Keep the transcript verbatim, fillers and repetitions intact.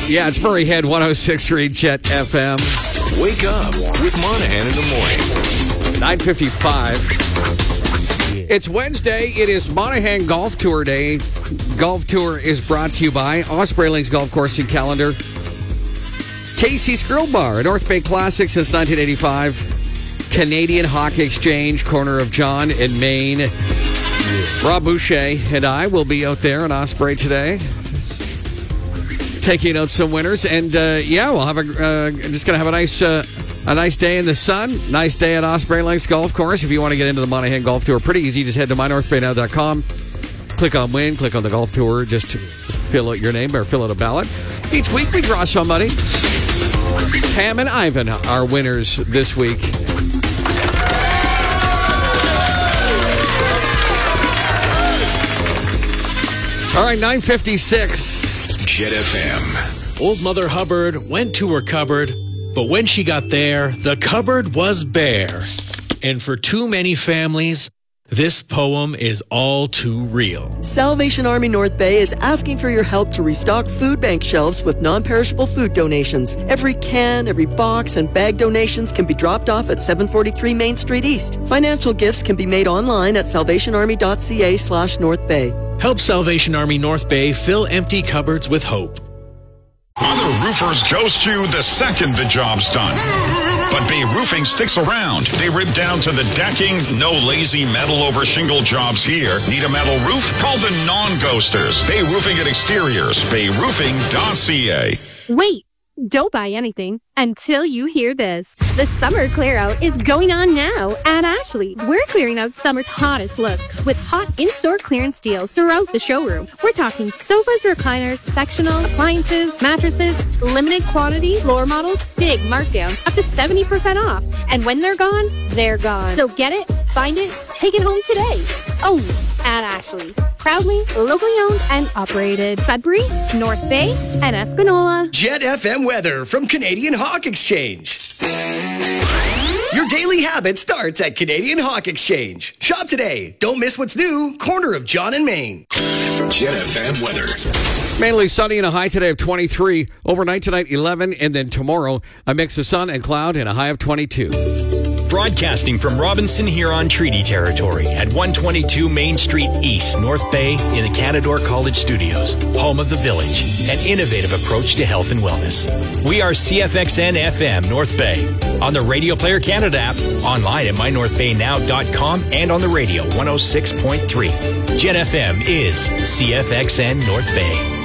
Yeah, it's Murray Head, one oh six point three Jet F M. Wake up with Monahan in the morning. nine fifty-five. It's Wednesday. It is Monahan Golf Tour Day. Golf Tour is brought to you by Osprey Links Golf Course and Calendar. Casey's Grill Bar, a North Bay classic since nineteen eighty-five. Canadian Hockey Exchange, corner of John and Main. Rob Boucher and I will be out there in Osprey today, taking out some winners. And uh, yeah, we'll have a uh, just gonna have a nice uh, a nice day in the sun. Nice day at Osprey Links Golf Course. If you want to get into the Monahan Golf Tour, pretty easy. Just head to my north bay now dot com. Click on win. Click on the golf tour. Just to fill out your name or fill out a ballot. Each week we draw somebody. Pam and Ivan are winners this week. All right, nine fifty-six. Jet F M. Old Mother Hubbard went to her cupboard, but when she got there, the cupboard was bare. And for too many families, this poem is all too real. Salvation Army North Bay is asking for your help to restock food bank shelves with non-perishable food donations. Every can, every box, and bag donations can be dropped off at seven forty-three Main Street East. Financial gifts can be made online at salvationarmy.ca slash North Bay. Help Salvation Army North Bay fill empty cupboards with hope. Other roofers ghost you the second the job's done. But Bay Roofing sticks around. They rip down to the decking. No lazy metal over shingle jobs here. Need a metal roof? Call the non-ghosters. Bay Roofing and Exteriors. bay roofing dot c a. Wait, don't buy anything until you hear this. The summer clear out is going on now at Ashley. We're clearing out summer's hottest looks with hot in-store clearance deals throughout the showroom. We're talking sofas, recliners, sectional, appliances, mattresses, limited quantity, floor models, big markdowns, up to seventy percent off. And when they're gone, they're gone. So get it, find it, take it home today. Oh, at Ashley. Proudly, locally owned and operated. Sudbury, North Bay, and Espanola. Jet F M weather from Canadian Hawk Exchange. Your daily habit starts at Canadian Hawk Exchange. Shop today. Don't miss what's new. Corner of John and Main. Jet F M weather. Mainly sunny and a high today of twenty-three. Overnight tonight, eleven. And then tomorrow, a mix of sun and cloud and a high of twenty-two. Broadcasting from Robinson Huron Treaty Territory at one twenty-two Main Street East, North Bay, in the Canadore College Studios, home of the Village, an innovative approach to health and wellness. We are C F X N F M North Bay, on the Radio Player Canada app, online at my north bay now dot com, and on the radio one oh six point three. Jet F M is C F X N North Bay.